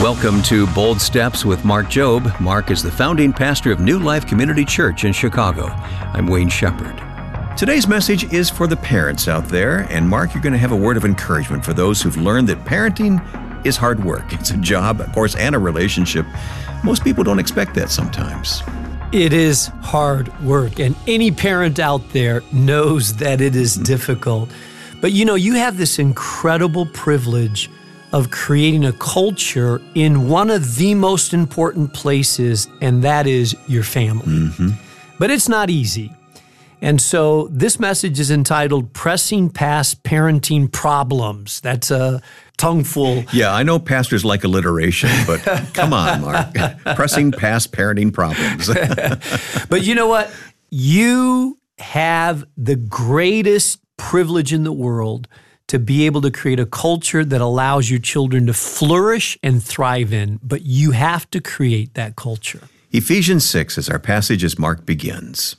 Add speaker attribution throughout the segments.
Speaker 1: Welcome to Bold Steps with Mark Jobe. Mark is the founding pastor of New Life Community Church in Chicago. I'm Wayne Shepherd. Today's message is for the parents out there, and Mark, you're going to have a word of encouragement for those who've learned that parenting is hard work. It's a job, of course, and a relationship. Most people don't expect that sometimes.
Speaker 2: It is hard work, and any parent out there knows that it is difficult. But you have this incredible privilege of creating a culture in one of the most important places, and that is your family. But it's not easy. And so this message is entitled Pressing Past Parenting Problems. That's a tongueful.
Speaker 1: Yeah, I know pastors like alliteration, but come on, Mark. Pressing past parenting problems.
Speaker 2: But you know what? You have the greatest privilege in the world to be able to create a culture that allows your children to flourish and thrive in, but you have to create that culture.
Speaker 1: Ephesians 6 is our passage as Mark begins.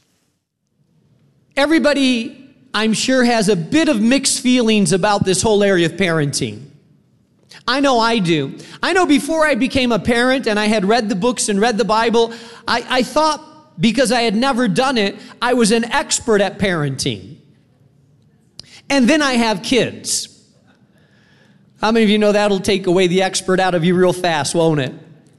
Speaker 3: Everybody, I'm sure, has a bit of mixed feelings about this whole area of parenting. I know I do. I know before I became a parent and I had read the books and read the Bible, I thought because I had never done it, I was an expert at parenting. And then I have kids. How many of you know that'll take away the expert out of you real fast, won't it?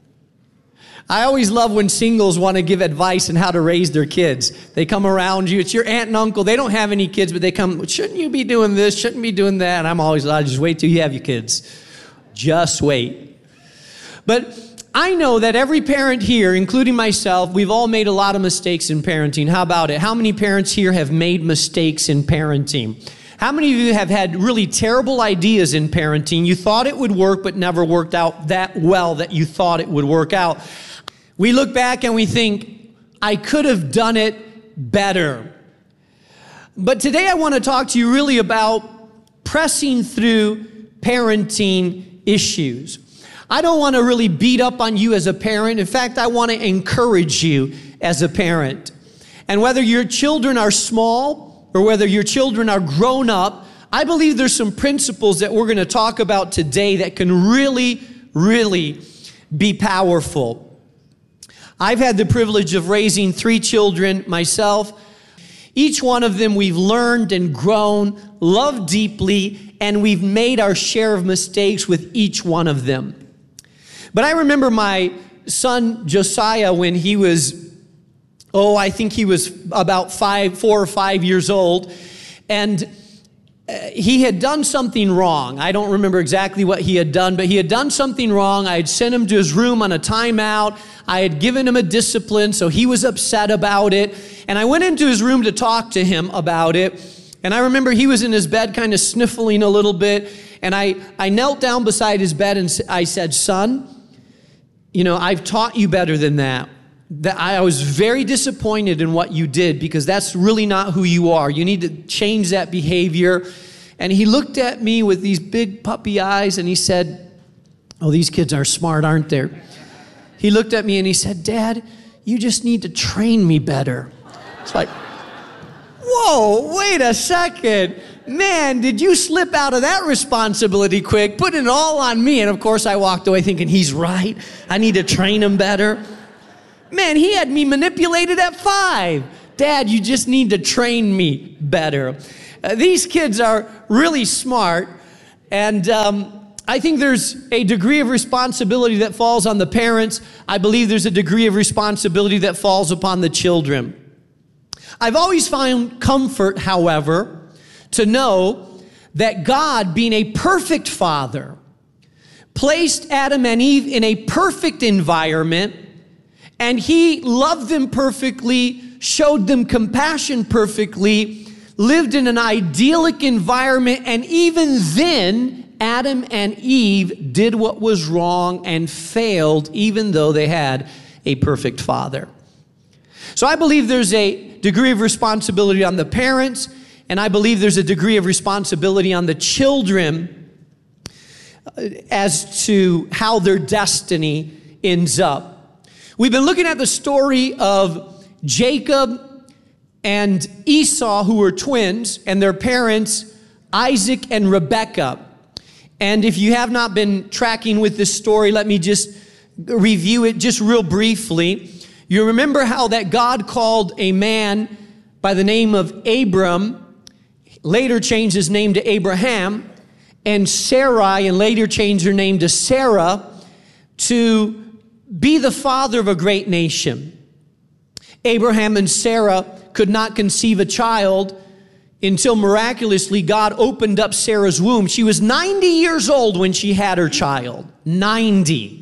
Speaker 3: I always love when singles want to give advice on how to raise their kids. They come around you. It's your aunt and uncle. They don't have any kids, but they come, shouldn't you be doing this? Shouldn't be doing that? And I'm always like, just wait till you have your kids. Just wait. But I know that every parent here, including myself, we've all made a lot of mistakes in parenting. How about it? How many parents here have made mistakes in parenting? How many of you have had really terrible ideas in parenting? You thought it would work, but never worked out that well that you thought it would work out. We look back and we think, I could have done it better. But today I want to talk to you really about pressing through parenting issues. I don't want to really beat up on you as a parent. In fact, I want to encourage you as a parent. And whether your children are small or whether your children are grown up, I believe there's some principles that we're going to talk about today that can really, really be powerful. I've had the privilege of raising 3 children myself. Each one of them we've learned and grown, loved deeply, and we've made our share of mistakes with each one of them. But I remember my son Josiah when he was, I think he was about 4 or 5 years old, and he had done something wrong. I don't remember exactly what he had done, but he had done something wrong. I had sent him to his room on a timeout. I had given him a discipline, so he was upset about it. And I went into his room to talk to him about it. And I remember he was in his bed kind of sniffling a little bit. And I knelt down beside his bed and I said, son, I've taught you better than that. That I was very disappointed in what you did because that's really not who you are. You need to change that behavior. And he looked at me with these big puppy eyes and he said, oh, these kids are smart, aren't they? He looked at me and he said, Dad, you just need to train me better. It's like, whoa, wait a second. Man, did you slip out of that responsibility quick, putting it all on me? And of course I walked away thinking, he's right. I need to train him better. Man, he had me manipulated at 5. Dad, you just need to train me better. These kids are really smart, and I think there's a degree of responsibility that falls on the parents. I believe there's a degree of responsibility that falls upon the children. I've always found comfort, however, to know that God, being a perfect father, placed Adam and Eve in a perfect environment. And he loved them perfectly, showed them compassion perfectly, lived in an idyllic environment, and even then, Adam and Eve did what was wrong and failed, even though they had a perfect father. So I believe there's a degree of responsibility on the parents, and I believe there's a degree of responsibility on the children as to how their destiny ends up. We've been looking at the story of Jacob and Esau, who were twins, and their parents, Isaac and Rebekah. And if you have not been tracking with this story, let me just review it just real briefly. You remember how that God called a man by the name of Abram, later changed his name to Abraham, and Sarai, and later changed her name to Sarah, to be the father of a great nation. Abraham and Sarah could not conceive a child until miraculously God opened up Sarah's womb. She was 90 years old when she had her child. 90.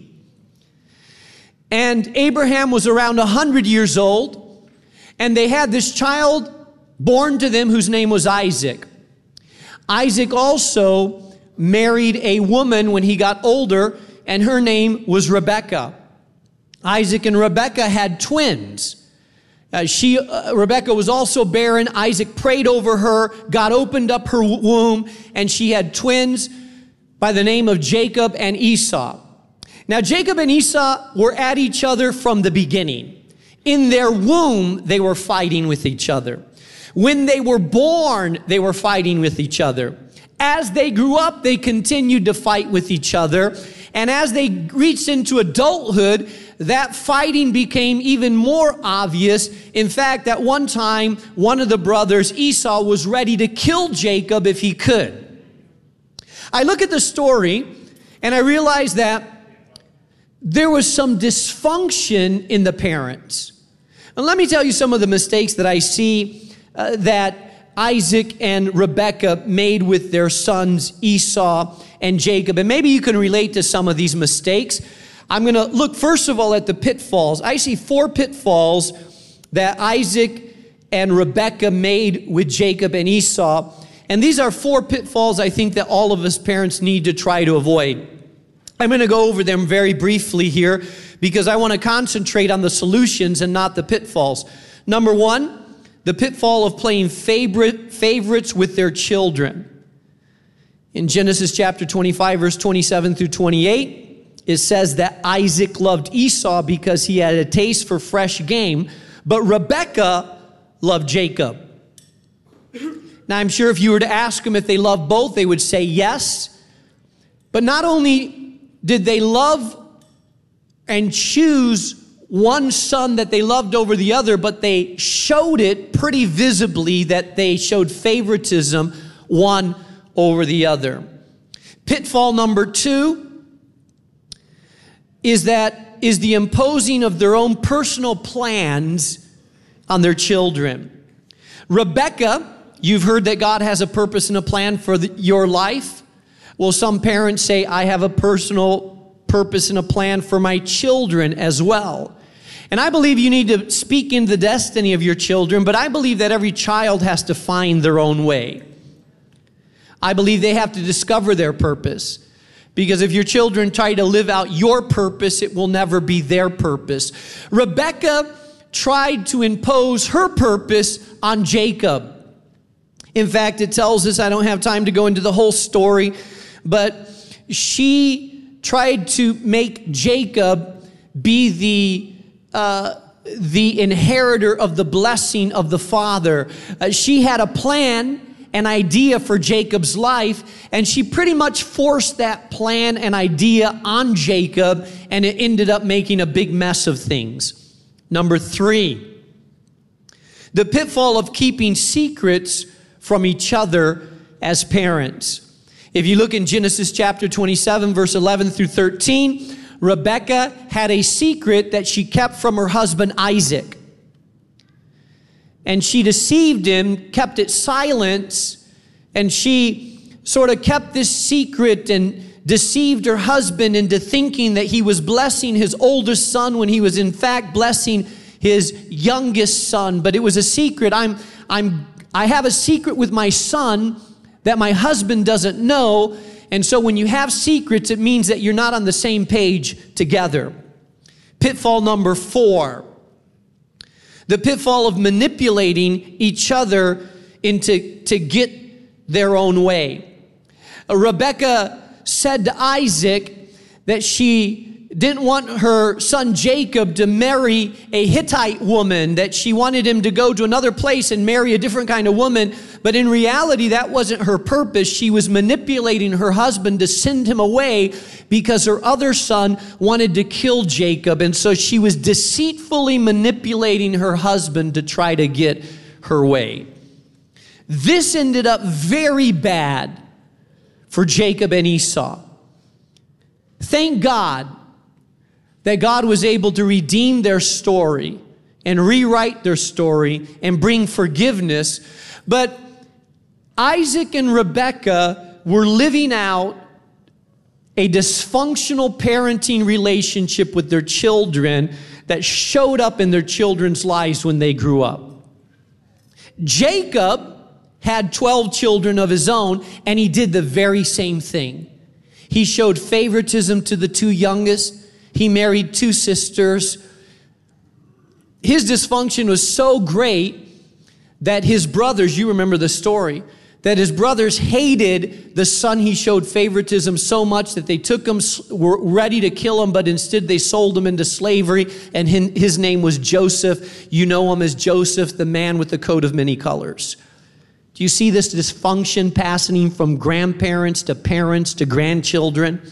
Speaker 3: And Abraham was around 100 years old, and they had this child born to them whose name was Isaac. Isaac also married a woman when he got older, and her name was Rebekah. Isaac and Rebekah had twins. Rebekah was also barren. Isaac prayed over her. God opened up her womb, and she had twins by the name of Jacob and Esau. Now, Jacob and Esau were at each other from the beginning. In their womb, they were fighting with each other. When they were born, they were fighting with each other. As they grew up, they continued to fight with each other. And as they reached into adulthood, that fighting became even more obvious. In fact, at one time, one of the brothers, Esau, was ready to kill Jacob if he could. I look at the story and I realize that there was some dysfunction in the parents. And let me tell you some of the mistakes that I see that Isaac and Rebekah made with their sons Esau and Jacob. And maybe you can relate to some of these mistakes. I'm going to look first of all at the pitfalls. I see 4 pitfalls that Isaac and Rebekah made with Jacob and Esau. And these are 4 pitfalls I think that all of us parents need to try to avoid. I'm going to go over them very briefly here because I want to concentrate on the solutions and not the pitfalls. Number 1, the pitfall of playing favorites with their children. In Genesis chapter 25, verse 27 through 28, it says that Isaac loved Esau because he had a taste for fresh game, but Rebekah loved Jacob. Now, I'm sure if you were to ask them if they loved both, they would say yes. But not only did they love and choose one son that they loved over the other, but they showed it pretty visibly that they showed favoritism one over the other. Pitfall number 2 is the imposing of their own personal plans on their children. Rebekah, you've heard that God has a purpose and a plan for your life. Well, some parents say, I have a personal purpose and a plan for my children as well. And I believe you need to speak into the destiny of your children, but I believe that every child has to find their own way. I believe they have to discover their purpose. Because if your children try to live out your purpose, it will never be their purpose. Rebekah tried to impose her purpose on Jacob. In fact, it tells us, I don't have time to go into the whole story, but she tried to make Jacob be the inheritor of the blessing of the father. She had a plan, an idea for Jacob's life, and she pretty much forced that plan and idea on Jacob, and it ended up making a big mess of things. Number 3, the pitfall of keeping secrets from each other as parents. If you look in Genesis chapter 27, verse 11 through 13, Rebekah had a secret that she kept from her husband Isaac. And she deceived him, kept it silent, and she sort of kept this secret and deceived her husband into thinking that he was blessing his oldest son when he was in fact blessing his youngest son. But it was a secret. I have a secret with my son that my husband doesn't know. And so when you have secrets, it means that you're not on the same page together. Pitfall number 4. The pitfall of manipulating each other to get their own way. Rebekah said to Isaac that she didn't want her son Jacob to marry a Hittite woman, that she wanted him to go to another place and marry a different kind of woman. But in reality, that wasn't her purpose. She was manipulating her husband to send him away because her other son wanted to kill Jacob. And so she was deceitfully manipulating her husband to try to get her way. This ended up very bad for Jacob and Esau. Thank God that God was able to redeem their story and rewrite their story and bring forgiveness. But Isaac and Rebekah were living out a dysfunctional parenting relationship with their children that showed up in their children's lives when they grew up. Jacob had 12 children of his own, and he did the very same thing. He showed favoritism to the two youngest. He married two sisters. His dysfunction was so great that his brothers, you remember the story, that his brothers hated the son he showed favoritism so much that they took him, were ready to kill him, but instead they sold him into slavery, and his name was Joseph. You know him as Joseph, the man with the coat of many colors. Do you see this dysfunction passing from grandparents to parents to grandchildren?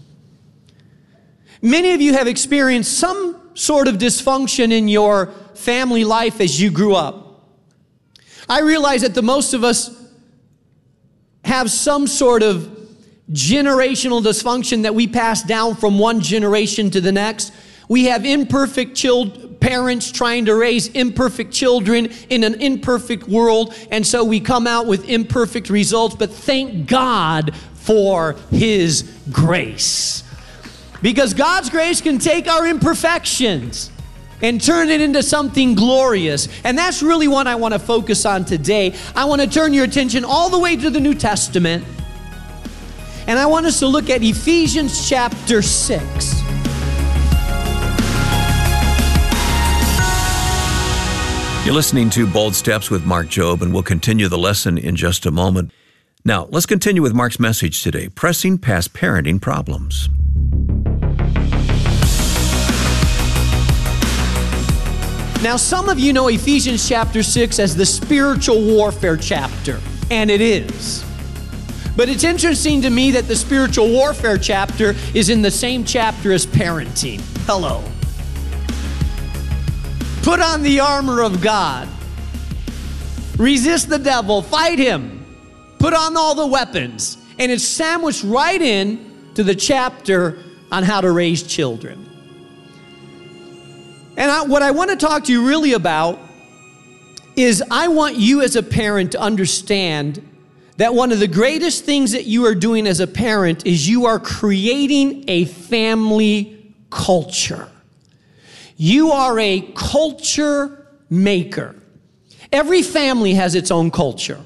Speaker 3: Many of you have experienced some sort of dysfunction in your family life as you grew up. I realize that the most of us have some sort of generational dysfunction that we pass down from one generation to the next. We have imperfect parents trying to raise imperfect children in an imperfect world, and so we come out with imperfect results, but thank God for His grace. Because God's grace can take our imperfections and turn it into something glorious. And that's really what I want to focus on today. I want to turn your attention all the way to the New Testament. And I want us to look at Ephesians chapter 6.
Speaker 1: You're listening to Bold Steps with Mark Jobe, and we'll continue the lesson in just a moment. Now, let's continue with Mark's message today, pressing past parenting problems.
Speaker 3: Now, some of you know Ephesians chapter 6 as the spiritual warfare chapter, and it is. But it's interesting to me that the spiritual warfare chapter is in the same chapter as parenting. Hello. Put on the armor of God. Resist the devil. Fight him. Put on all the weapons. And it's sandwiched right in to the chapter on how to raise children. And what I want to talk to you really about is I want you as a parent to understand that one of the greatest things that you are doing as a parent is you are creating a family culture. You are a culture maker. Every family has its own culture.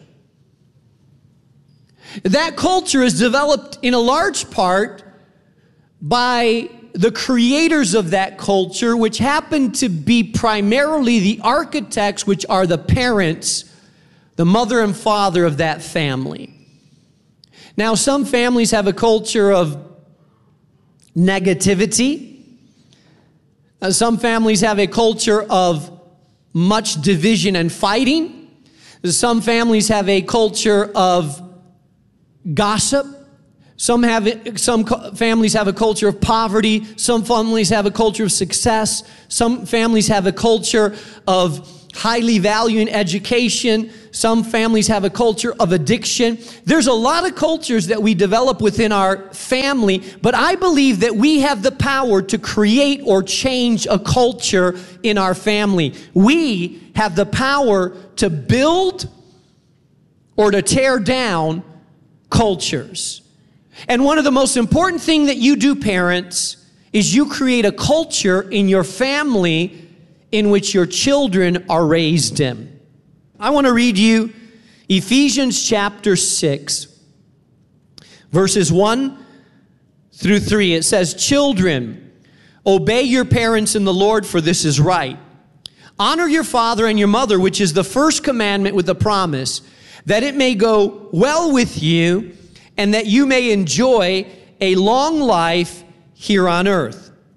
Speaker 3: That culture is developed in a large part by the creators of that culture, which happen to be primarily the architects, which are the parents, the mother and father of that family. Now, some families have a culture of negativity. Some families have a culture of much division and fighting. Some families have a culture of gossip. Some families have a culture of poverty. Some families have a culture of success. Some families have a culture of highly valuing education. Some families have a culture of addiction. There's a lot of cultures that we develop within our family, but I believe that we have the power to create or change a culture in our family. We have the power to build or to tear down cultures. And one of the most important things that you do, parents, is you create a culture in your family in which your children are raised in. I want to read you Ephesians chapter 6, verses 1 through 3. It says, "Children, obey your parents in the Lord, for this is right. Honor your father and your mother, which is the first commandment with a promise, that it may go well with you and that you may enjoy a long life here on earth.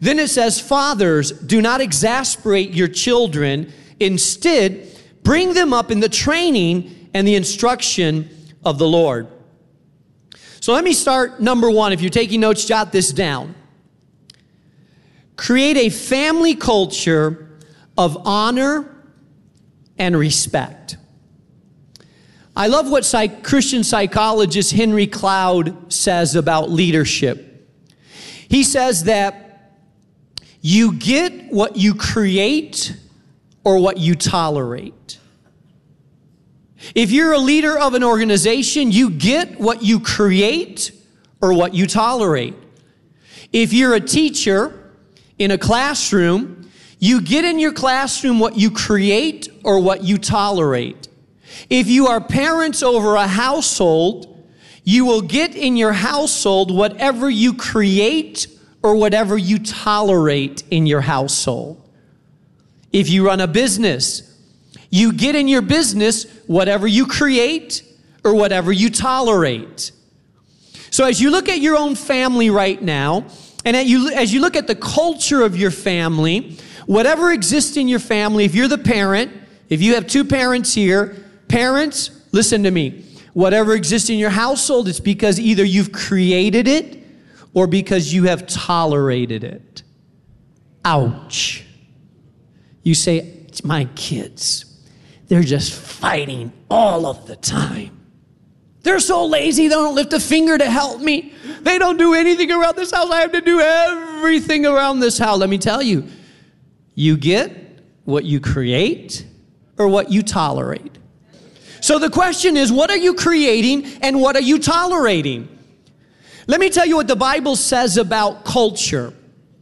Speaker 3: Then it says, fathers, do not exasperate your children. Instead, bring them up in the training and the instruction of the Lord. So let me start number one. If you're taking notes, jot this down. Create a family culture of honor and respect. I love what Christian psychologist Henry Cloud says about leadership. He says that you get what you create or what you tolerate. If you're a leader of an organization, you get what you create or what you tolerate. If you're a teacher in a classroom, you get in your classroom what you create or what you tolerate. If you are parents over a household, you will get in your household whatever you create or whatever you tolerate in your household. If you run a business, you get in your business whatever you create or whatever you tolerate. So as you look at your own family right now, and as you look at the culture of your family, whatever exists in your family, if you're the parent, if you have two parents here, parents, listen to me. Whatever exists in your household, it's because either you've created it or because you have tolerated it. Ouch. You say, my kids, they're just fighting all of the time. They're so lazy, they don't lift a finger to help me. They don't do anything around this house. I have to do everything around this house. Let me tell you, you get what you create or what you tolerate. So the question is, what are you creating and what are you tolerating? Let me tell you what the Bible says about culture.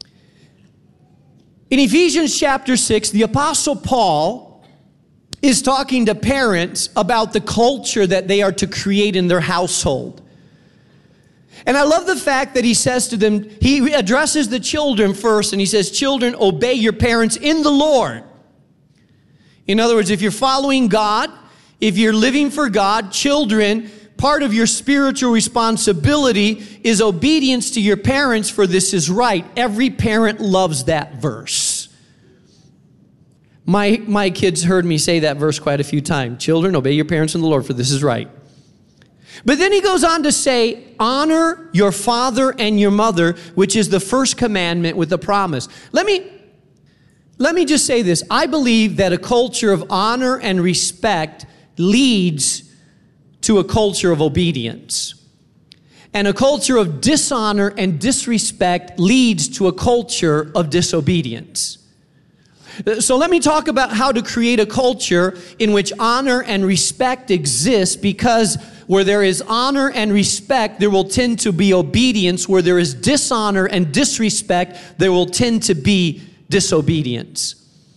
Speaker 3: In Ephesians chapter 6, the Apostle Paul is talking to parents about the culture that they are to create in their household. And I love the fact that he says to them, he addresses the children first, and he says, children, obey your parents in the Lord. In other words, if you're following God, if you're living for God, children, part of your spiritual responsibility is obedience to your parents, for this is right. Every parent loves that verse. My kids heard me say that verse quite a few times. Children, obey your parents in the Lord, for this is right. But then he goes on to say, honor your father and your mother, which is the first commandment with a promise. Let me just say this. I believe that a culture of honor and respect leads to a culture of obedience. And a culture of dishonor and disrespect leads to a culture of disobedience. So let me talk about how to create a culture in which honor and respect exist, because where there is honor and respect, there will tend to be obedience. Where there is dishonor and disrespect, there will tend to be disobedience.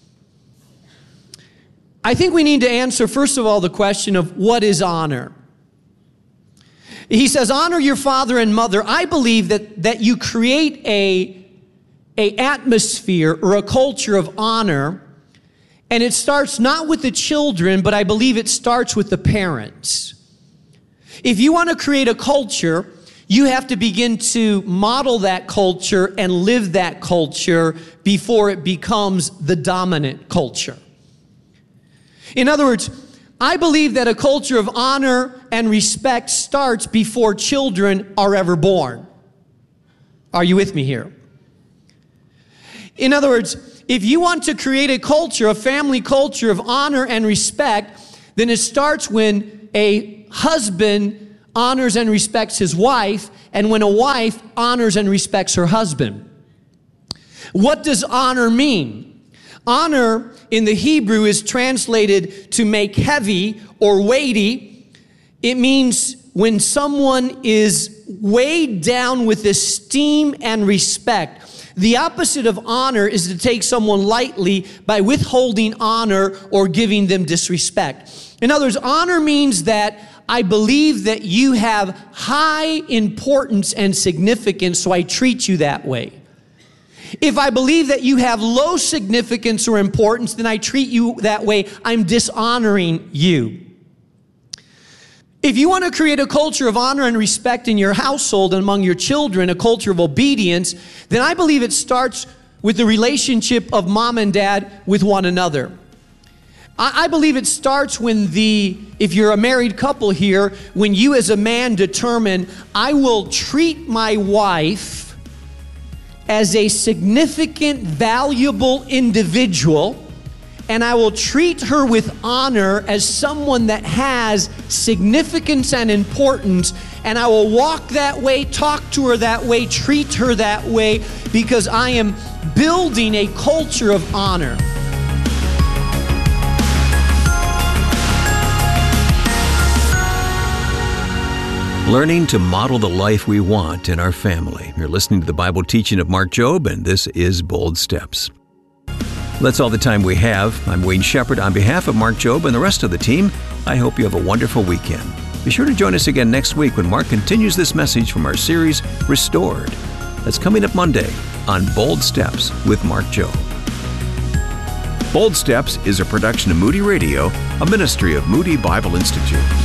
Speaker 3: I think we need to answer, first of all, the question of what is honor? He says, honor your father and mother. I believe that you create a atmosphere or a culture of honor, and it starts not with the children, but I believe it starts with the parents. If you want to create a culture, you have to begin to model that culture and live that culture before it becomes the dominant culture. In other words, I believe that a culture of honor and respect starts before children are ever born. Are you with me here? In other words, if you want to create a culture, a family culture of honor and respect, then it starts when a husband honors and respects his wife, and when a wife honors and respects her husband. What does honor mean? Honor in the Hebrew is translated to make heavy or weighty. It means when someone is weighed down with esteem and respect. The opposite of honor is to take someone lightly by withholding honor or giving them disrespect. In other words, honor means that I believe that you have high importance and significance, so I treat you that way. If I believe that you have low significance or importance, then I treat you that way. I'm dishonoring you. If you want to create a culture of honor and respect in your household and among your children, a culture of obedience, then I believe it starts with the relationship of mom and dad with one another. I believe it starts when if you're a married couple here, when you as a man determine, I will treat my wife as a significant, valuable individual, and I will treat her with honor as someone that has significance and importance, and I will walk that way, talk to her that way, treat her that way, because I am building a culture of honor.
Speaker 1: Learning to model the life we want in our family. You're listening to the Bible teaching of Mark Jobe, and this is Bold Steps. That's all the time we have. I'm Wayne Shepherd. On behalf of Mark Jobe and the rest of the team, I hope you have a wonderful weekend. Be sure to join us again next week when Mark continues this message from our series, Restored. That's coming up Monday on Bold Steps with Mark Jobe. Bold Steps is a production of Moody Radio, a ministry of Moody Bible Institute.